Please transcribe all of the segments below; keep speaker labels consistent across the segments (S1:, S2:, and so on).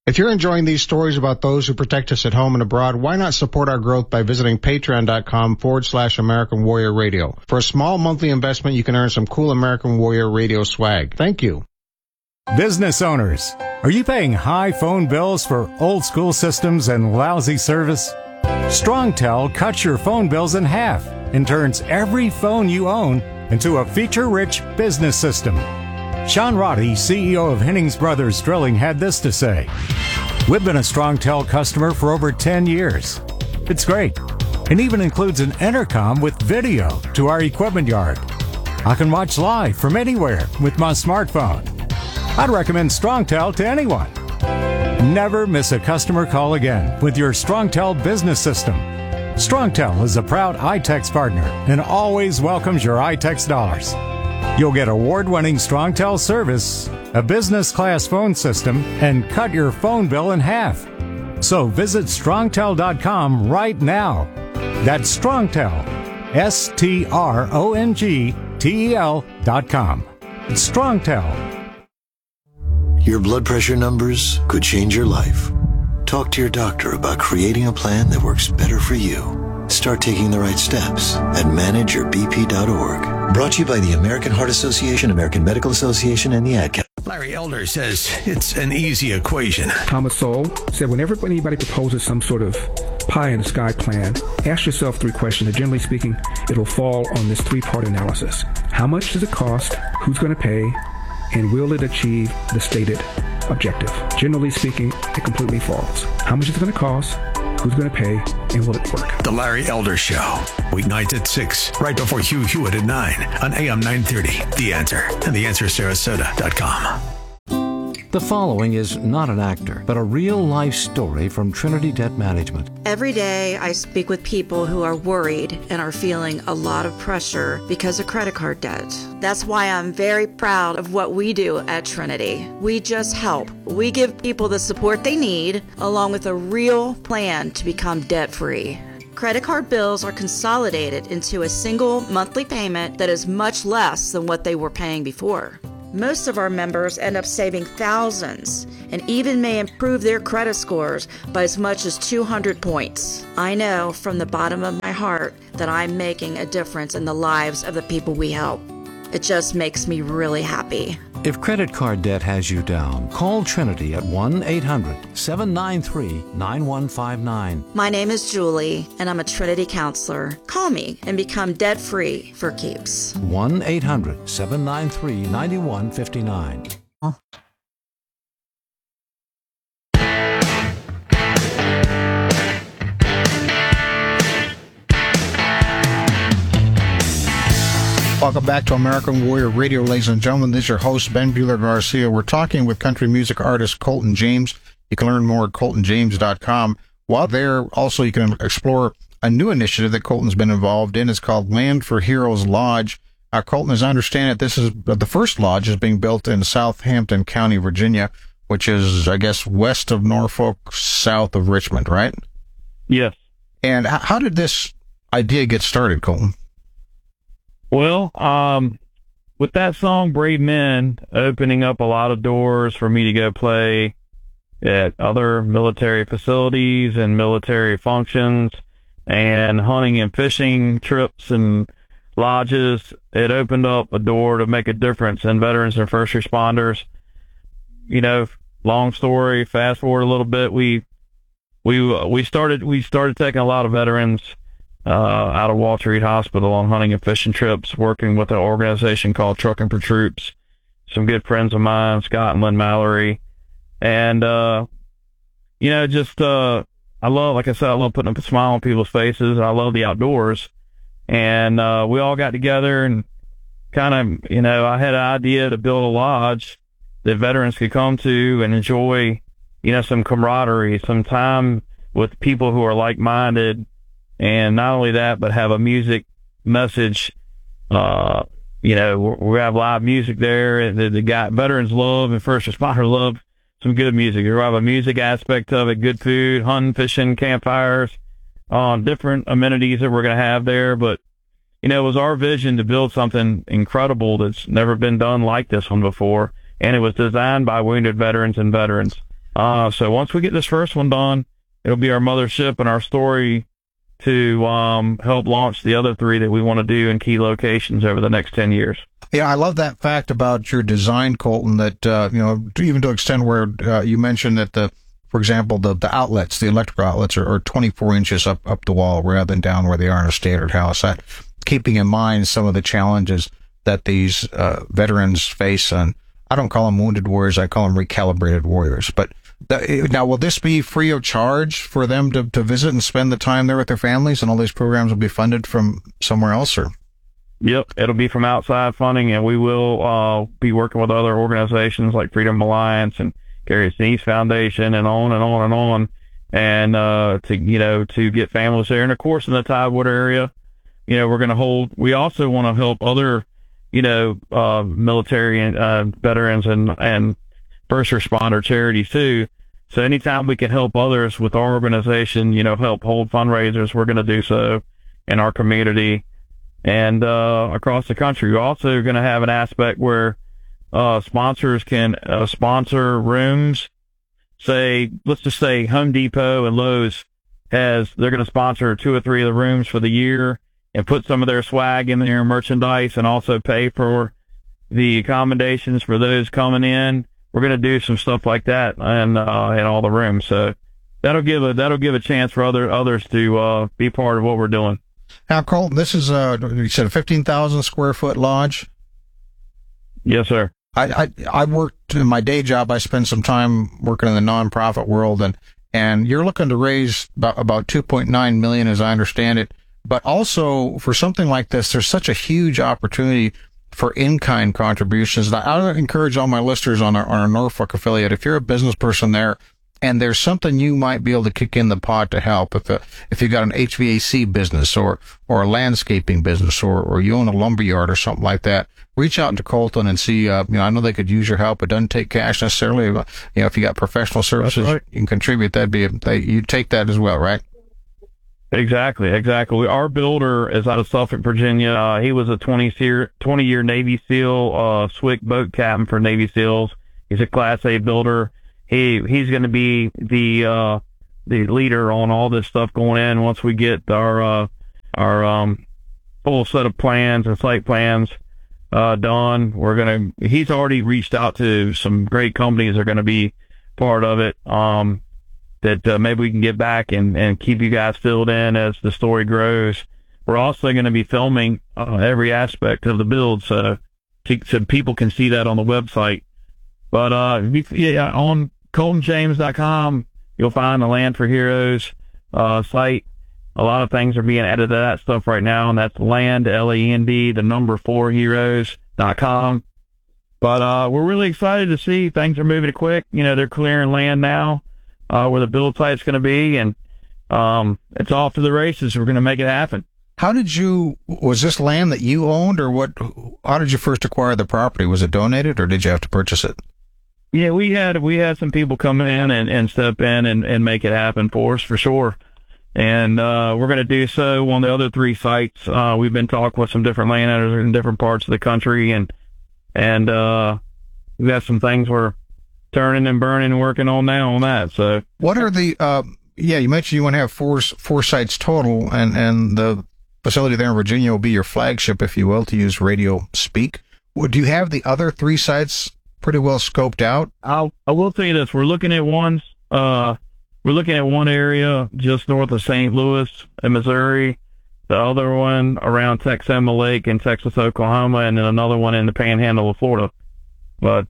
S1: If you're enjoying these stories about those who protect us at home and abroad, why not support our growth by visiting patreon.com/American Warrior Radio. For a small monthly investment, you can earn some cool American Warrior Radio swag. Thank you.
S2: Business owners, are you paying high phone bills for old school systems and lousy service? StrongTel cuts your phone bills in half and turns every phone you own into a feature-rich business system. Sean Roddy, CEO of Hennings Brothers Drilling, had this to say. We've been a StrongTel customer for over 10 years. It's great. It even includes an intercom with video to our equipment yard. I can watch live from anywhere with my smartphone. I'd recommend StrongTel to anyone. Never miss a customer call again with your StrongTel business system. StrongTel is a proud iTex partner and always welcomes your iTex dollars. You'll get award-winning StrongTel service, a business-class phone system, and cut your phone bill in half. So visit StrongTel.com right now. That's StrongTel, StrongTel.com. It's StrongTel.
S3: Your blood pressure numbers could change your life. Talk to your doctor about creating a plan that works better for you. Start taking the right steps at manageyourbp.org. Brought to you by the American Heart Association, American Medical Association, and the Ad Council.
S4: Larry Elder says it's an easy equation.
S5: Thomas Sowell said, whenever anybody proposes some sort of pie-in-the-sky plan, ask yourself 3 questions. And generally speaking, it'll fall on this 3-part analysis. How much does it cost? Who's going to pay? And will it achieve the stated objective? Generally speaking, it completely falls. How much is it going to cost? Who's going to pay? And will it work?
S4: The Larry Elder Show. Weeknights at 6, right before Hugh Hewitt at 9 on AM 930. The Answer and theanswersarasota.com.
S6: The following is not an actor, but a real-life story from Trinity Debt Management.
S7: Every day I speak with people who are worried and are feeling a lot of pressure because of credit card debt. That's why I'm very proud of what we do at Trinity. We just help. We give people the support they need, along with a real plan to become debt-free. Credit card bills are consolidated into a single monthly payment that is much less than what they were paying before. Most of our members end up saving thousands and even may improve their credit scores by as much as 200 points. I know from the bottom of my heart that I'm making a difference in the lives of the people we help. It just makes me really happy.
S6: If credit card debt has you down, call Trinity at 1-800-793-9159.
S7: My name is Julie, and I'm a Trinity counselor. Call me and become debt-free for keeps.
S6: 1-800-793-9159.
S1: Welcome back to American Warrior Radio, ladies and gentlemen. This is your host, Ben Bueller Garcia. We're talking with country music artist Colton James. You can learn more at coltonjames.com. While there, also, you can explore a new initiative that Colton's been involved in. It's called Land for Heroes Lodge. Colton, as I understand it, this is the first lodge is being built in Southampton County, Virginia, which is, I guess, west of Norfolk, south of Richmond, right?
S8: Yes.
S1: And how did this idea get started, Colton?
S8: Well, with that song, Brave Men, opening up a lot of doors for me to go play at other military facilities and military functions and hunting and fishing trips and lodges, it opened up a door to make a difference in veterans and first responders. You know, long story, fast forward a little bit, we started taking a lot of veterans out of Walter Reed Hospital on hunting and fishing trips, working with an organization called Trucking for Troops. Some good friends of mine, Scott and Lynn Mallory. And, I love, like I said, I love putting a smile on people's faces. I love the outdoors. And we all got together and kind of, I had an idea to build a lodge that veterans could come to and enjoy, some camaraderie, some time with people who are like-minded. And not only that, but have a music message. We have live music there. The veterans love and first responders love some good music. We have a music aspect of it, good food, hunting, fishing, campfires, different amenities that we're going to have there. But, it was our vision to build something incredible that's never been done like this one before. And it was designed by wounded veterans and veterans. So once we get this first one done, it'll be our mothership and our story to help launch the other 3 that we want to do in key locations over the next 10 years.
S1: Yeah, I love that fact about your design, Colton, that, even to extend where you mentioned that for example, the outlets, the electrical outlets are 24 inches up the wall rather than down where they are in a standard house. That, keeping in mind some of the challenges that these veterans face, and I don't call them wounded warriors, I call them recalibrated warriors. But now, will this be free of charge for them to visit and spend the time there with their families, and all these programs will be funded from somewhere else, or?
S8: Yep, it'll be from outside funding, and we will be working with other organizations like Freedom Alliance and Gary Sinise Foundation and on and on and on, and to get families there. And of course, in the Tidewater area, we're going to hold. We also want to help other, military and veterans and first responder charities too. So anytime we can help others with our organization, help hold fundraisers, we're going to do so in our community and across the country. We're also going to have an aspect where sponsors can sponsor rooms. Let's just say Home Depot and Lowe's they're going to sponsor 2 or 3 of the rooms for the year and put some of their swag in there, merchandise, and also pay for the accommodations for those coming in. We're going to do some stuff like that in all the rooms. So that'll give a chance for others to be part of what we're doing.
S1: Now, Colton, this is you said a 15,000 square foot lodge.
S8: Yes, sir.
S1: I worked in my day job. I spent some time working in the nonprofit world, and you're looking to raise about 2.9 million, as I understand it. But also for something like this, there's such a huge opportunity for in-kind contributions. I encourage all my listeners on our Norfolk affiliate, if you're a business person there, and there's something you might be able to kick in the pot to help. If you've got an HVAC business or a landscaping business or you own a lumber yard or something like that, reach out to Colton and see, I know they could use your help. It doesn't take cash necessarily. If you got professional services, right, you can contribute. You take that as well, right?
S8: Exactly. Our builder is out of Suffolk, Virginia. He was a 20-year Navy SEAL, SWCC boat captain for Navy SEALs. He's a Class A builder. He's going to be the leader on all this stuff going in. Once we get our full set of plans and site plans done, he's already reached out to some great companies that are going to be part of it. That maybe we can get back and keep you guys filled in as the story grows. We're also going to be filming every aspect of the build, so people can see that on the website. But on ColtonJames.com, you'll find the Land for Heroes site. A lot of things are being added to that stuff right now, and that's land, LAND, the number 4 heroes.com. But we're really excited to see things are moving quick. They're clearing land now where the build site's going to be, and it's off to the races. We're going to make it happen.
S1: Was this land that you owned, or what? How did you first acquire the property? Was it donated, or did you have to purchase it?
S8: Yeah, we had some people come in and step in and make it happen for us, for sure. And we're going to do so on the other 3 sites. We've been talking with some different landowners in different parts of the country, and we've got some things we're turning and burning and working on now on that. So
S1: what are the you mentioned you want to have four sites total, and the facility there in Virginia will be your flagship, if you will, to use radio speak. Do you have the other 3 sites pretty well scoped out?
S8: I will tell you this: we're looking at one area just north of St. Louis in Missouri, the other one around Texoma Lake in Texas, Oklahoma, and then another one in the Panhandle of Florida. But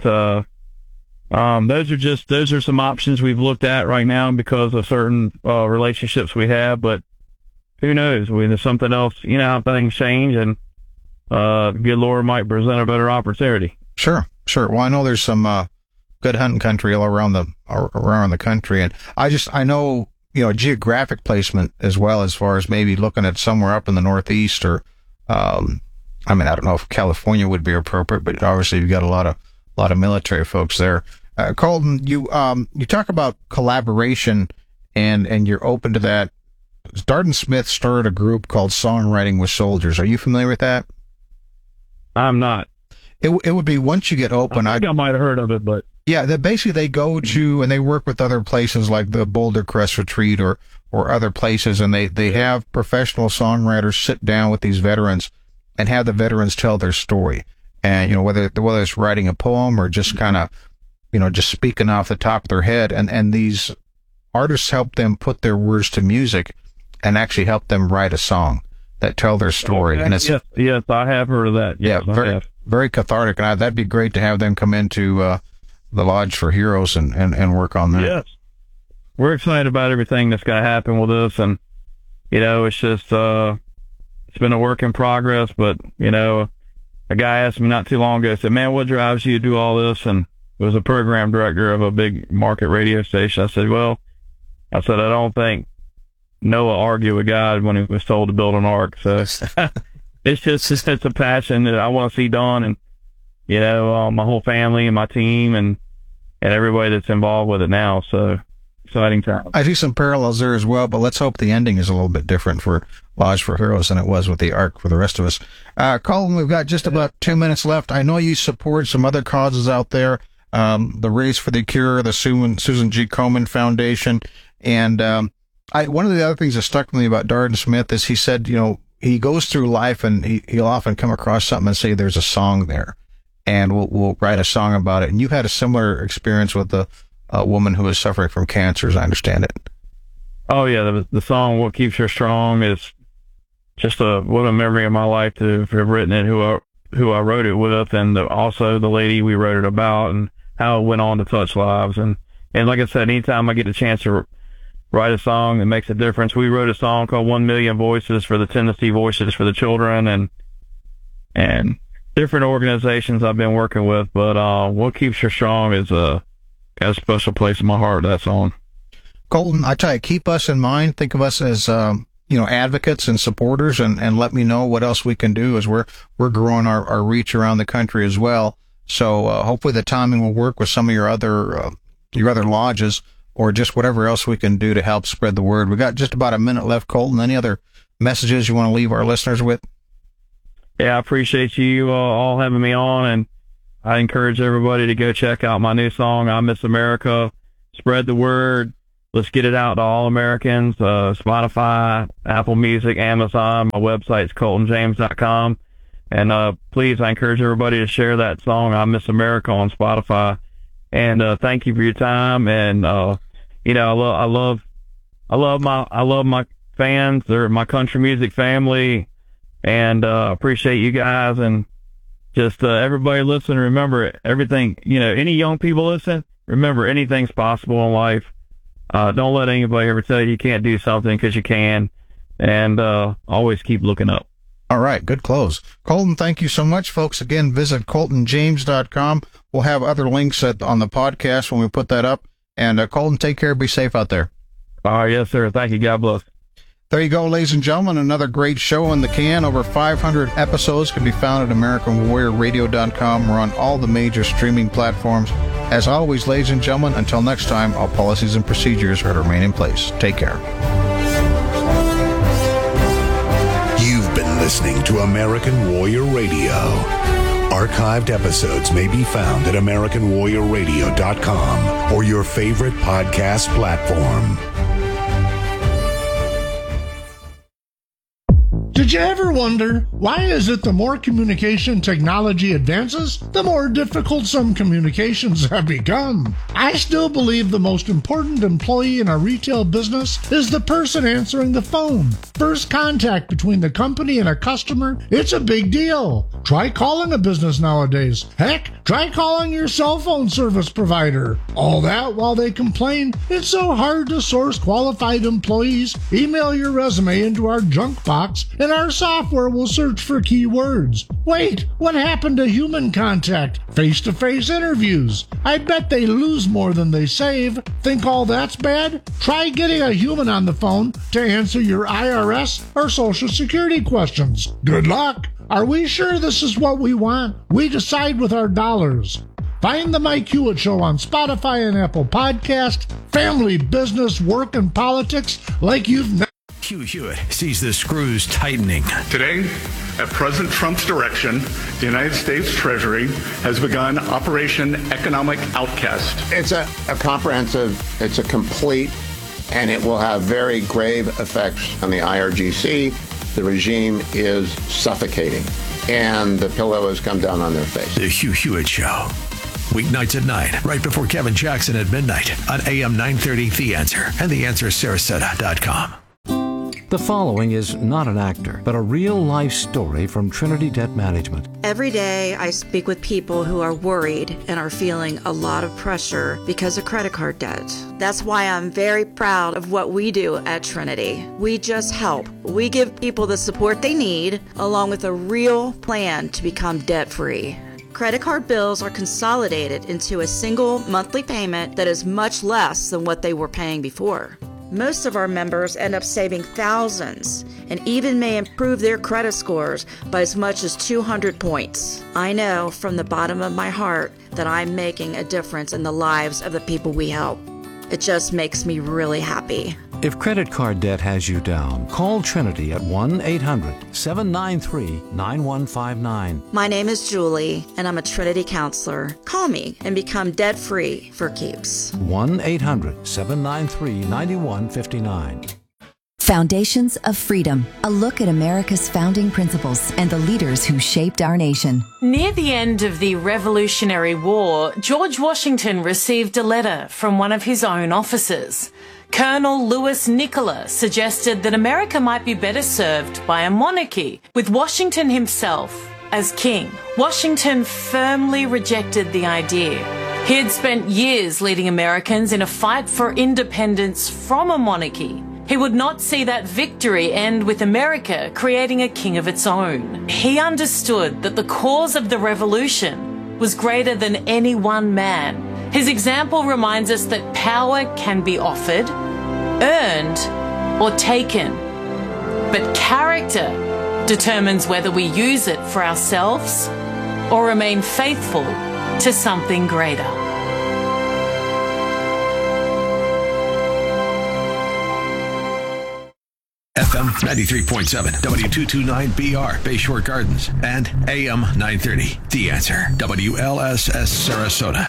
S8: those are some options we've looked at right now because of certain relationships we have. But who knows? There's something else. You know how things change, and good Lord might present a better opportunity.
S1: Sure. Well, I know there's some good hunting country all around the country, and I know geographic placement as well, as far as maybe looking at somewhere up in the Northeast, or I don't know if California would be appropriate, but obviously you've got a lot of military folks there. Colton, you talk about collaboration, and you're open to that. Darden Smith started a group called Songwriting with Soldiers. Are you familiar with that?
S8: I'm not.
S1: It would be, once you get open.
S8: I think I might have heard of it, but
S1: Yeah, that basically they go to and they work with other places like the Boulder Crest Retreat or other places, and they have professional songwriters sit down with these veterans and have the veterans tell their story. And, you know, whether it's writing a poem or just kind of, you know, just speaking off the top of their head, and these artists help them put their words to music and actually help them write a song that tell their story.
S8: Okay.
S1: And it's,
S8: yes, I have heard of that. Yes,
S1: yeah, very cathartic. And that'd be great to have them come into the Lodge for Heroes and work on that.
S8: Yes. We're excited about everything that's going to happen with us. And, you know, it's just, it's been a work in progress. But, you know, a guy asked me not too long ago, said, man, what drives you to do all this? And it was a program director of a big market radio station. I said, I don't think Noah argued with God when he was told to build an ark. So it's a passion that I want to see done. And, you know, my whole family and my team and everybody that's involved with it now. So exciting time.
S1: I see some parallels there as well, but let's hope the ending is a little bit different for Lodge for Heroes than it was with the Ark for the rest of us. Colton, we've got just about 2 minutes left. I know you support some other causes out there, the Race for the Cure, the Susan G. Komen Foundation, and one of the other things that stuck with me about Darden Smith is he said, you know, he goes through life and he'll often come across something and say there's a song there, and we'll write a song about it. And you had a similar experience with a woman who is suffering from cancer, as I understand it.
S8: Oh yeah, the song "What Keeps Her Strong" is just what a memory of my life to have written it, who I wrote it with, and also the lady we wrote it about, and how it went on to touch lives. And like I said, anytime I get a chance to write a song that makes a difference. We wrote a song called 1 Million Voices for the Tennessee Voices for the Children and different organizations I've been working with. But What Keeps Her Strong is got a special place in my heart, that song.
S1: Colton, I tell you, keep us in mind. Think of us as, advocates and supporters, and let me know what else we can do as we're growing our reach around the country as well. So hopefully the timing will work with some of your other lodges, or just whatever else we can do to help spread the word. We got just about a minute left, Colton. Any other messages you want to leave our listeners with?
S8: Yeah, I appreciate you all having me on, and I encourage everybody to go check out my new song, I Miss America. Spread the word. Let's get it out to all Americans. Spotify, Apple Music, Amazon. My website's ColtonJames.com. And please, I encourage everybody to share that song, I Miss America, on Spotify. And thank you for your time. And I love my fans. They're my country music family, and appreciate you guys. And just everybody listen. Remember everything. Any young people listen. Remember, anything's possible in life. Don't let anybody ever tell you can't do something, because you can. And always keep looking up.
S1: All right, good close. Colton, thank you so much, folks. Again, visit ColtonJames.com. We'll have other links on the podcast when we put that up. And Colton, take care. Be safe out there.
S8: Yes, sir. Thank you. God bless.
S1: There you go, ladies and gentlemen. Another great show in the can. Over 500 episodes can be found at AmericanWarriorRadio.com. We're on all the major streaming platforms. As always, ladies and gentlemen, until next time, all policies and procedures are to remain in place. Take care.
S9: Listening to American Warrior Radio. Archived episodes may be found at AmericanWarriorRadio.com or your favorite podcast platform.
S10: Did you ever wonder, why is it the more communication technology advances, the more difficult some communications have become? I still believe the most important employee in a retail business is the person answering the phone. First contact between the company and a customer, it's a big deal. Try calling a business nowadays. Heck, try calling your cell phone service provider. All that while they complain it's so hard to source qualified employees. Email your resume into our junk box, and our software will search for keywords. Wait, what happened to human contact? Face-to-face interviews. I bet they lose more than they save. Think all that's bad? Try getting a human on the phone to answer your IRS or Social Security questions. Good luck. Are we sure this is what we want? We decide with our dollars. Find the Mike Hewitt Show on Spotify and Apple Podcast. Family, business, work, and politics like you've never.
S4: Hugh Hewitt sees the screws tightening.
S11: Today, at President Trump's direction, the United States Treasury has begun Operation Economic Outcast.
S12: It's a comprehensive, it's a complete, and it will have very grave effects on the IRGC. The regime is suffocating, and the pillow has come down on their face.
S4: The Hugh Hewitt Show. Weeknights at 9, right before Kevin Jackson at midnight on AM 930 The Answer and TheAnswerSarasota.com.
S6: The following is not an actor, but a real-life story from Trinity Debt Management.
S7: Every day I speak with people who are worried and are feeling a lot of pressure because of credit card debt. That's why I'm very proud of what we do at Trinity. We just help. We give people the support they need, along with a real plan to become debt-free. Credit card bills are consolidated into a single monthly payment that is much less than what they were paying before. Most of our members end up saving thousands and even may improve their credit scores by as much as 200 points. I know from the bottom of my heart that I'm making a difference in the lives of the people we help. It just makes me really happy.
S6: If credit card debt has you down, call Trinity at 1-800-793-9159.
S7: My name is Julie, and I'm a Trinity counselor. Call me and become debt-free for keeps.
S6: 1-800-793-9159.
S13: Foundations of Freedom, a look at America's founding principles and the leaders who shaped our nation.
S14: Near the end of the Revolutionary War, George Washington received a letter from one of his own officers. Colonel Louis Nicola suggested that America might be better served by a monarchy, with Washington himself as king. Washington firmly rejected the idea. He had spent years leading Americans in a fight for independence from a monarchy. He would not see that victory end with America creating a king of its own. He understood that the cause of the revolution was greater than any one man. His example reminds us that power can be offered, earned, or taken. But character determines whether we use it for ourselves or remain faithful to something greater.
S4: FM 93.7, W229BR, Bayshore Gardens, and AM 930, The Answer, WLSS Sarasota.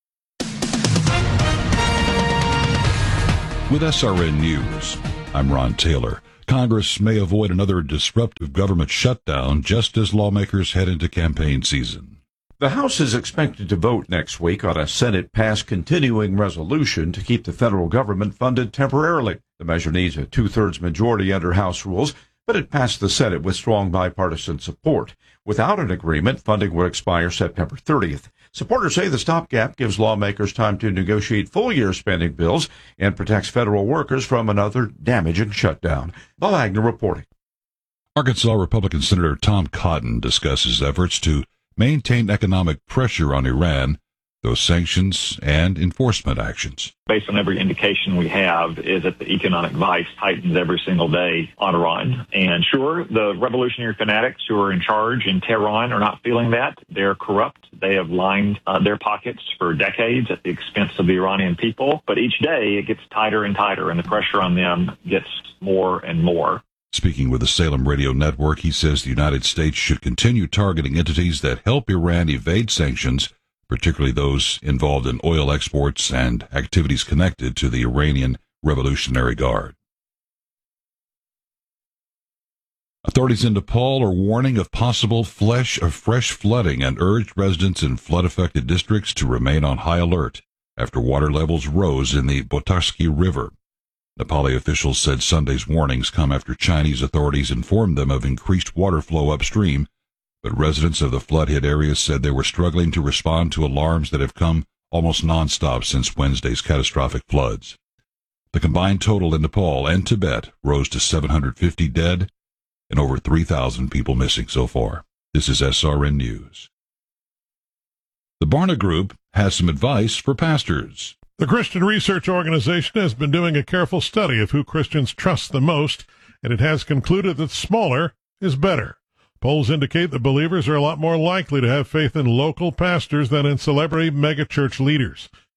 S15: With SRN News, I'm Ron Taylor. Congress may avoid another disruptive government shutdown just as lawmakers head into campaign season.
S16: The House is expected to vote next week on a Senate-passed continuing resolution to keep the federal government funded temporarily. The measure needs a two-thirds majority under House rules, but it passed the Senate with strong bipartisan support. Without an agreement, funding would expire September 30th. Supporters say the stopgap gives lawmakers time to negotiate full-year spending bills and protects federal workers from another damaging shutdown. Bob Wagner reporting.
S15: Arkansas Republican Senator Tom Cotton discusses efforts to maintain economic pressure on Iran, those sanctions and enforcement actions.
S17: Based on every indication we have is that the economic vice tightens every single day on Iran. And sure, the revolutionary fanatics who are in charge in Tehran are not feeling that. They're corrupt. They have lined their pockets for decades at the expense of the Iranian people. But each day it gets tighter and tighter, and the pressure on them gets more and more.
S15: Speaking with the Salem Radio Network, he says the United States should continue targeting entities that help Iran evade sanctions, particularly those involved in oil exports and activities connected to the Iranian Revolutionary Guard. Authorities in Nepal are warning of possible fresh flooding and urged residents in flood-affected districts to remain on high alert after water levels rose in the Botarsky River. Nepali officials said Sunday's warnings come after Chinese authorities informed them of increased water flow upstream, but residents of the flood-hit areas said they were struggling to respond to alarms that have come almost nonstop since Wednesday's catastrophic floods. The combined total in Nepal and Tibet rose to 750 dead and over 3,000 people missing so far. This is SRN News. The Barna Group has some advice for pastors.
S18: The Christian Research Organization has been doing a careful study of who Christians trust the most, and it has concluded that smaller is better. Polls indicate that believers are a lot more likely to have faith in local pastors than in celebrity megachurch leaders.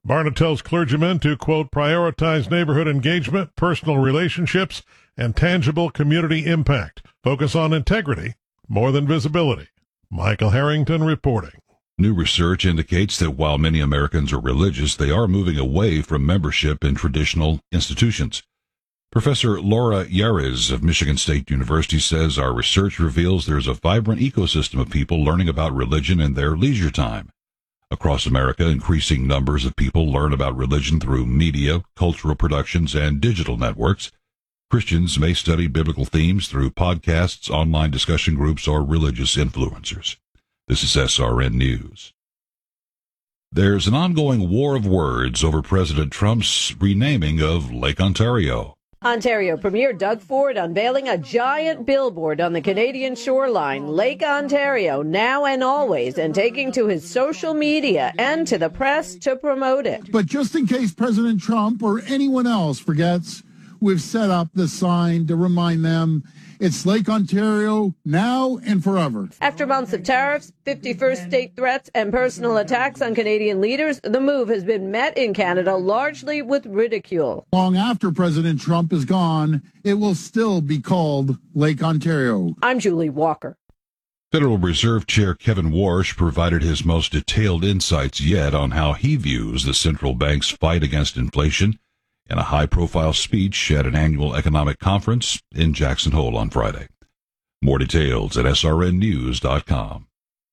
S18: Barna tells clergymen to, quote, prioritize neighborhood engagement, personal relationships, and tangible community impact. Focus on integrity more than visibility. Michael Harrington reporting.
S15: New research indicates that while many Americans are religious, they are moving away from membership in traditional institutions. Professor Laura Yarez of Michigan State University says our research reveals there's a vibrant ecosystem of people learning about religion in their leisure time. Across America, increasing numbers of people learn about religion through media, cultural productions, and digital networks. Christians may study biblical themes through podcasts, online discussion groups, or religious influencers. This is SRN News. There's an ongoing war of words over President Trump's renaming of Lake Ontario.
S19: Ontario Premier Doug Ford unveiling a giant billboard on the Canadian shoreline, Lake Ontario, now and always, and taking to his social media and to the press to promote it.
S20: But just in case President Trump or anyone else forgets, we've set up the sign to remind them it's Lake Ontario now and forever.
S19: After months of tariffs, 51st state threats, and personal attacks on Canadian leaders, the move has been met in Canada largely with ridicule.
S20: Long after President Trump is gone, it will still be called Lake Ontario.
S19: I'm Julie Walker.
S15: Federal Reserve Chair Kevin Warsh provided his most detailed insights yet on how he views the central bank's fight against inflation in a high-profile speech at an annual economic conference in Jackson Hole on Friday. More details at srnnews.com.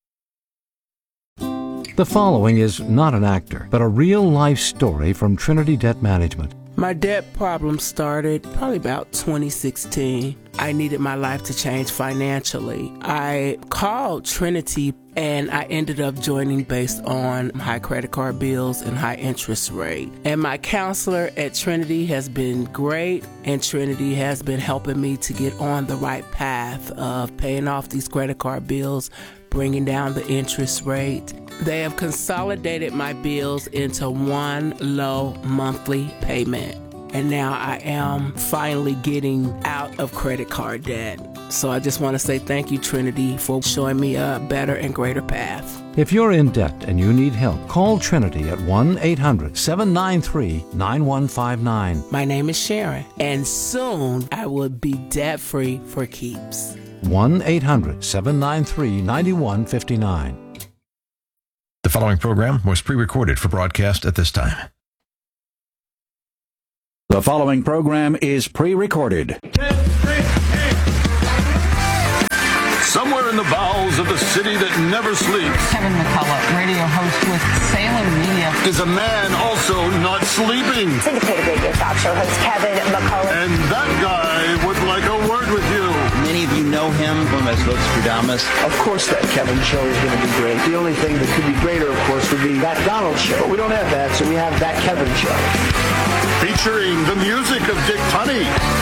S6: The following is not an actor, but a real-life story from Trinity Debt Management.
S21: My debt problem started probably about 2016. I needed my life to change financially. I called Trinity and I ended up joining based on high credit card bills and high interest rate. And my counselor at Trinity has been great, and Trinity has been helping me to get on the right path of paying off these credit card bills, bringing down the interest rate. They have consolidated my bills into one low monthly payment. And now I am finally getting out of credit card debt. So I just want to say thank you, Trinity, for showing me a better and greater path.
S6: If you're in debt and you need help, call Trinity at 1-800-793-9159.
S21: My name is Sharon, and soon I will be debt-free for keeps.
S6: 1-800-793-9159.
S4: The following program was pre-recorded for broadcast at this time.
S22: The following program is pre-recorded.
S23: Somewhere in the bowels of the city that never sleeps,
S24: Kevin McCullough, radio host with Salem Media,
S23: is a man also not sleeping.
S25: Syndicated radio talk show host Kevin McCullough.
S23: And that guy would like a word with you.
S26: Many of you know him from as Nostradamus.
S27: Of course that Kevin show is going to be great. The only thing that could be greater, of course, would be that Donald show. But we don't have that, so we have that Kevin show.
S23: Featuring the music of Dick Tunney.